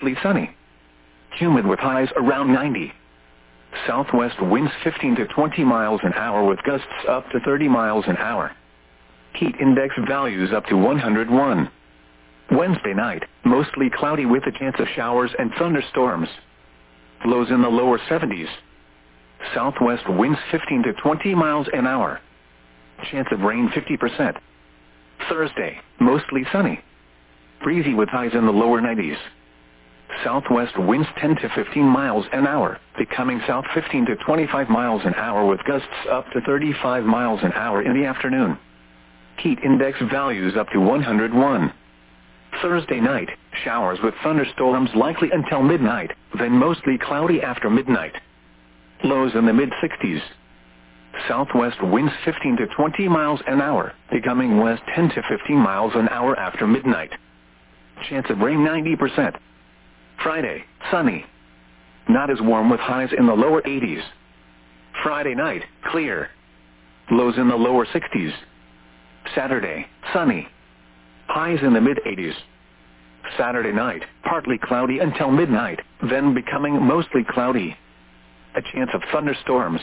sunny. Humid with highs around 90. Southwest winds 15 to 20 miles an hour with gusts up to 30 miles an hour. Heat index values up to 101. Wednesday night, mostly cloudy with a chance of showers and thunderstorms. Lows in the lower 70s. Southwest winds 15 to 20 miles an hour. Chance of rain 50%. Thursday, mostly sunny. Breezy with highs in the lower 90s. Southwest winds 10 to 15 miles an hour, becoming south 15 to 25 miles an hour with gusts up to 35 miles an hour in the afternoon. Heat index values up to 101. Thursday night, showers with thunderstorms likely until midnight, then mostly cloudy after midnight. Lows in the mid-60s. Southwest winds 15 to 20 miles an hour, becoming west 10 to 15 miles an hour after midnight. Chance of rain 90%. Friday, sunny. Not as warm with highs in the lower 80s. Friday night, clear. Lows in the lower 60s. Saturday, sunny. Highs in the mid-80s. Saturday night, partly cloudy until midnight, then becoming mostly cloudy. A chance of thunderstorms.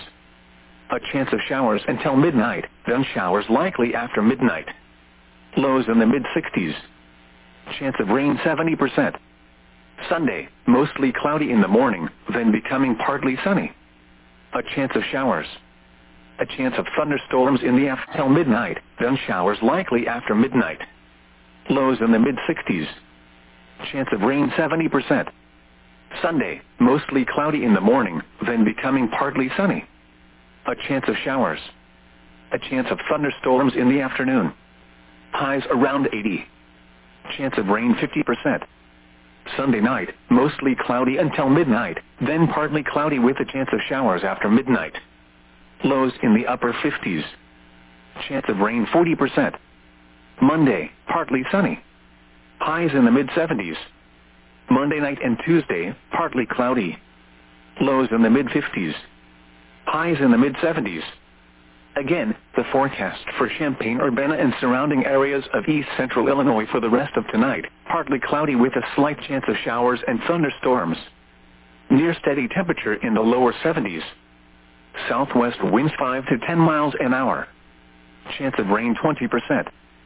A chance of showers until midnight, then showers likely after midnight. Lows in the mid-60s. Chance of rain 70%. Sunday, mostly cloudy in the morning, then becoming partly sunny. A chance of showers. A chance of thunderstorms in the afternoon till midnight, then showers likely after midnight. Lows in the mid-60s. Chance of rain 70%. Sunday, mostly cloudy in the morning, then becoming partly sunny. A chance of showers. A chance of thunderstorms in the afternoon. Highs around 80. Chance of rain 50%. Sunday night, mostly cloudy until midnight, then partly cloudy with a chance of showers after midnight. Lows in the upper 50s. Chance of rain 40%. Monday, partly sunny. Highs in the mid-70s. Monday night and Tuesday, partly cloudy. Lows in the mid-50s. Highs in the mid-70s. Again, the forecast for Champaign-Urbana and surrounding areas of east central Illinois for the rest of tonight, partly cloudy with a slight chance of showers and thunderstorms. Near steady temperature in the lower 70s. Southwest winds 5 to 10 miles an hour. Chance of rain 20%.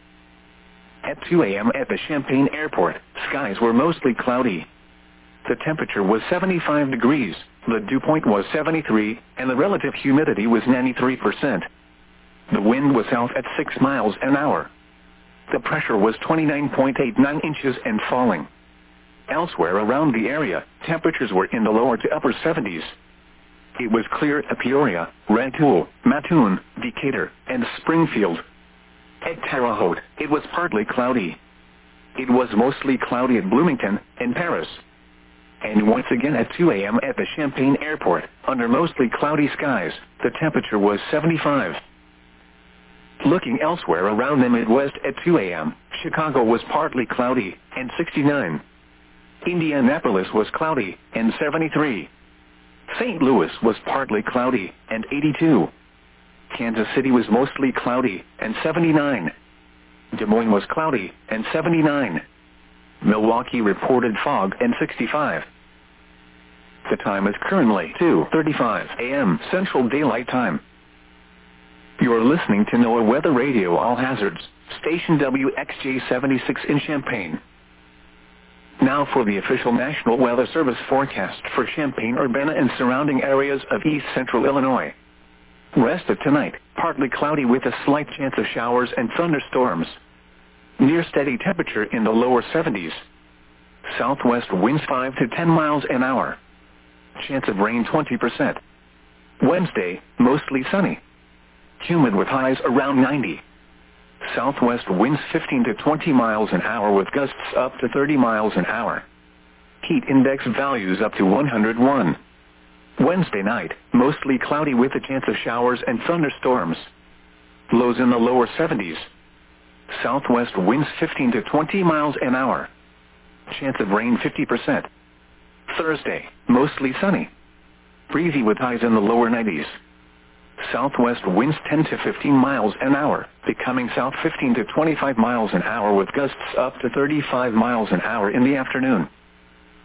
At 2 a.m. at the Champaign Airport, skies were mostly cloudy. The temperature was 75 degrees, the dew point was 73, and the relative humidity was 93%. The wind was south at 6 miles an hour. The pressure was 29.89 inches and falling. Elsewhere around the area, temperatures were in the lower to upper 70s. It was clear at Peoria, Rantoul, Mattoon, Decatur, and Springfield. At Terre Haute, it was partly cloudy. It was mostly cloudy at Bloomington and Paris. And once again at 2 a.m. at the Champaign Airport, under mostly cloudy skies, the temperature was 75. Looking elsewhere around the Midwest at 2 a.m., Chicago was partly cloudy and 69. Indianapolis was cloudy and 73. St. Louis was partly cloudy and 82. Kansas City was mostly cloudy and 79. Des Moines was cloudy and 79. Milwaukee reported fog and 65. The time is currently 2:35 a.m. Central Daylight Time. You are listening to NOAA Weather Radio All Hazards, station WXJ76 in Champaign. Now for the official National Weather Service forecast for Champaign-Urbana and surrounding areas of east central Illinois. Rest of tonight, partly cloudy with a slight chance of showers and thunderstorms. Near steady temperature in the lower 70s. Southwest winds 5 to 10 miles an hour. Chance of rain 20%. Wednesday, mostly sunny. Humid with highs around 90. Southwest winds 15 to 20 miles an hour with gusts up to 30 miles an hour. Heat index values up to 101. Wednesday night, mostly cloudy with a chance of showers and thunderstorms. Lows in the lower 70s. Southwest winds 15 to 20 miles an hour. Chance of rain 50%. Thursday, mostly sunny. Breezy with highs in the lower 90s. Southwest winds 10 to 15 miles an hour, becoming south 15 to 25 miles an hour with gusts up to 35 miles an hour in the afternoon.